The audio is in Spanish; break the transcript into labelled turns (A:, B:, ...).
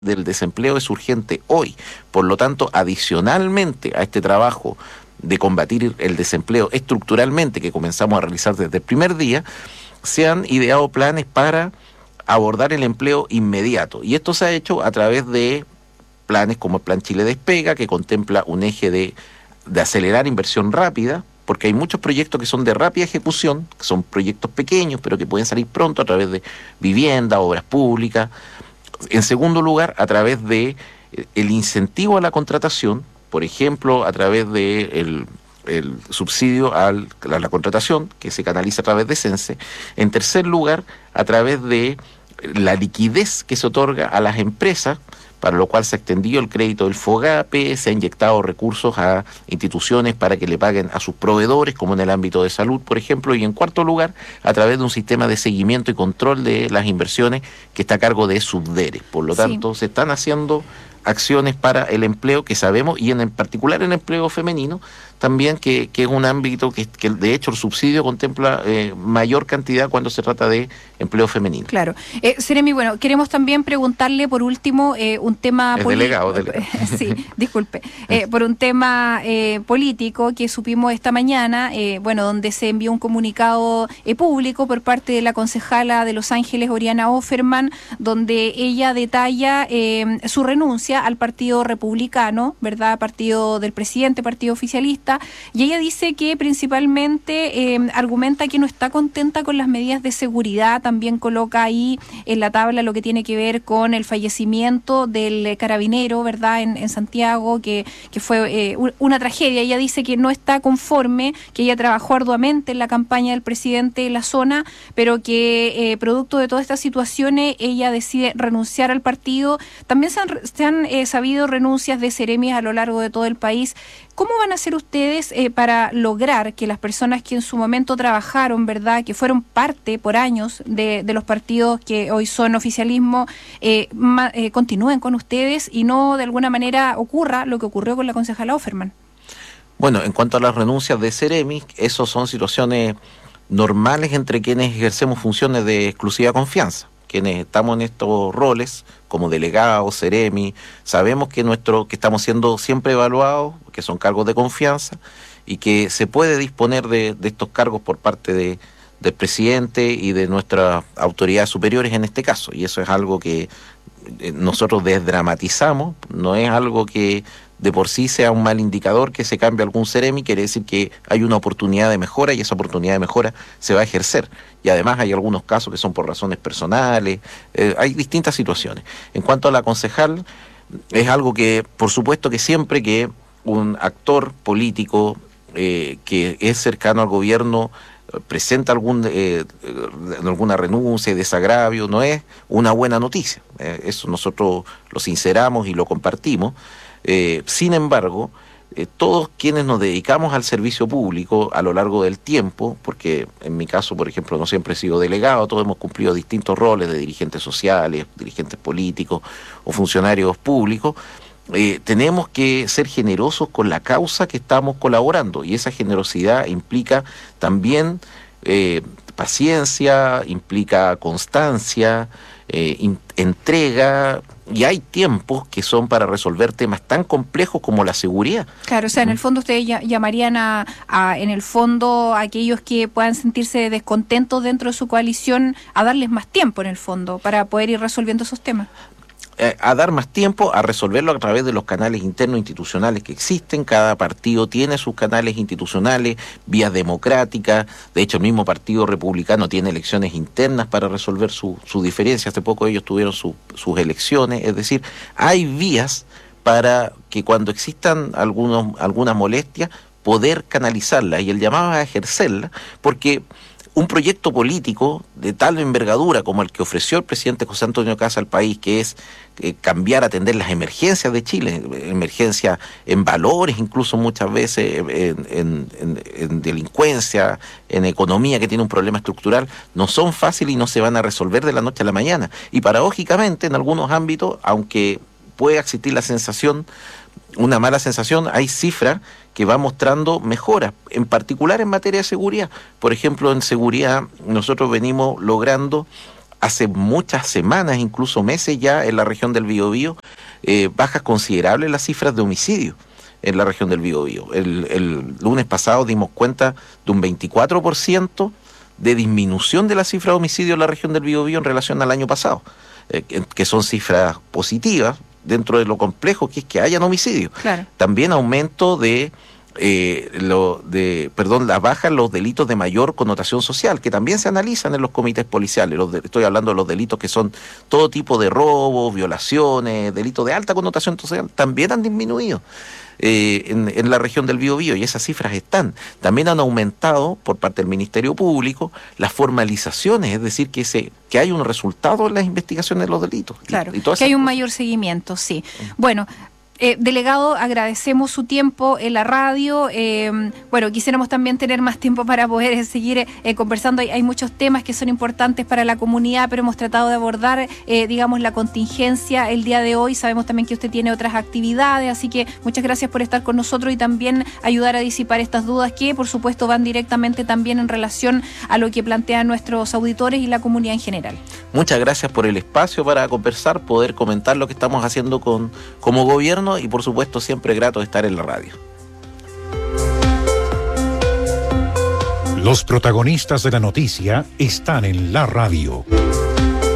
A: del desempleo es urgente hoy. Por lo tanto, adicionalmente a este trabajo de combatir el desempleo estructuralmente que comenzamos a realizar desde el primer día, se han ideado planes para abordar el empleo inmediato. Y esto se ha hecho a través de planes como el Plan Chile Despega, que contempla un eje de acelerar inversión rápida, porque hay muchos proyectos que son de rápida ejecución, que son proyectos pequeños, pero que pueden salir pronto a través de vivienda, obras públicas. En segundo lugar, a través de el incentivo a la contratación, por ejemplo, a través de el subsidio a la contratación, que se canaliza a través de CENSE. En tercer lugar, a través de la liquidez que se otorga a las empresas, para lo cual se ha extendido el crédito del FOGAPE, se ha inyectado recursos a instituciones para que le paguen a sus proveedores, como en el ámbito de salud, por ejemplo, y en cuarto lugar, a través de un sistema de seguimiento y control de las inversiones que está a cargo de Subdere. Por lo tanto, se están haciendo acciones para el empleo que sabemos, y en particular el empleo femenino, también que es un ámbito que de hecho el subsidio contempla mayor cantidad cuando se trata de empleo femenino.
B: Claro. Seremi, bueno, queremos también preguntarle por último un tema
A: político.
B: Sí, disculpe. Por un tema político que supimos esta mañana, donde se envió un comunicado público por parte de la concejala de Los Ángeles, Oriana Offerman, donde ella detalla su renuncia al Partido Republicano, ¿verdad? Partido del presidente, partido oficialista. Y ella dice que principalmente argumenta que no está contenta con las medidas de seguridad. También coloca ahí en la tabla lo que tiene que ver con el fallecimiento del carabinero, ¿verdad?, en Santiago, que fue una tragedia. Ella dice que no está conforme, que ella trabajó arduamente en la campaña del presidente de la zona, pero que producto de todas estas situaciones ella decide renunciar al partido. También se han sabido renuncias de seremis a lo largo de todo el país. ¿Cómo van a hacer ustedes para lograr que las personas que en su momento trabajaron, ¿verdad?, que fueron parte por años de los partidos que hoy son oficialismo, continúen con ustedes y no de alguna manera ocurra lo que ocurrió con la concejala Offerman?
A: Bueno, en cuanto a las renuncias de seremis, esos son situaciones normales entre quienes ejercemos funciones de exclusiva confianza. Quienes estamos en estos roles, como delegados, seremi, sabemos que estamos siendo siempre evaluados, que son cargos de confianza, y que se puede disponer de estos cargos por parte del presidente y de nuestras autoridades superiores en este caso. Y eso es algo que nosotros desdramatizamos, no es algo que de por sí sea un mal indicador que se cambie algún seremi, quiere decir que hay una oportunidad de mejora y esa oportunidad de mejora se va a ejercer. Y además hay algunos casos que son por razones personales, hay distintas situaciones. En cuanto a la concejal, es algo que, por supuesto que siempre que un actor político que es cercano al gobierno presenta alguna renuncia y desagravio, no es una buena noticia. Eso nosotros lo sinceramos y lo compartimos. Sin embargo, todos quienes nos dedicamos al servicio público a lo largo del tiempo, porque en mi caso, por ejemplo, no siempre he sido delegado, todos hemos cumplido distintos roles de dirigentes sociales, dirigentes políticos o funcionarios públicos, tenemos que ser generosos con la causa que estamos colaborando, y esa generosidad implica también paciencia, implica constancia, entrega, y hay tiempos que son para resolver temas tan complejos como la seguridad.
B: Claro, o sea, en el fondo ustedes llamarían en el fondo, a aquellos que puedan sentirse descontentos dentro de su coalición, a darles más tiempo en el fondo para poder ir resolviendo esos temas.
A: A dar más tiempo, a resolverlo a través de los canales internos institucionales que existen. Cada partido tiene sus canales institucionales, vías democráticas. De hecho, el mismo Partido Republicano tiene elecciones internas para resolver su diferencia. Hace poco ellos tuvieron sus elecciones. Es decir, hay vías para que cuando existan algunas molestias, poder canalizarlas, y el llamado a ejercerlas, porque un proyecto político de tal envergadura como el que ofreció el presidente José Antonio Kast al país, que es cambiar, atender las emergencias de Chile, emergencias en valores, incluso muchas veces en delincuencia, en economía, que tiene un problema estructural, no son fáciles y no se van a resolver de la noche a la mañana. Y paradójicamente, en algunos ámbitos, aunque pueda existir la sensación, una mala sensación, hay cifras que van mostrando mejoras, en particular en materia de seguridad. Por ejemplo, en seguridad nosotros venimos logrando hace muchas semanas, incluso meses ya, en la región del Biobío, bajas considerables las cifras de homicidio en la región del Biobío. El lunes pasado dimos cuenta de un 24% de disminución de la cifra de homicidio en la región del Biobío en relación al año pasado, que son cifras positivas dentro de lo complejo que es que hayan homicidios.
B: Claro.
A: También aumento de la baja en los delitos de mayor connotación social, que también se analizan en los comités policiales. Estoy hablando de los delitos que son todo tipo de robos, violaciones, delitos de alta connotación social, también han disminuido en la región del Biobío, y esas cifras están. También han aumentado por parte del Ministerio Público las formalizaciones, es decir, que hay un resultado en las investigaciones de los delitos.
B: Claro, que hay un mayor seguimiento, sí. Bueno, delegado, agradecemos su tiempo en la radio. Bueno, quisiéramos también tener más tiempo para poder seguir conversando. Hay muchos temas que son importantes para la comunidad, pero hemos tratado de abordar, digamos, la contingencia el día de hoy. Sabemos también que usted tiene otras actividades, así que muchas gracias por estar con nosotros y también ayudar a disipar estas dudas que, por supuesto, van directamente también en relación a lo que plantean nuestros auditores y la comunidad en general.
A: Muchas gracias por el espacio para conversar, poder comentar lo que estamos haciendo como gobierno, y por supuesto siempre grato de estar en la radio.
C: Los protagonistas de la noticia están en la radio.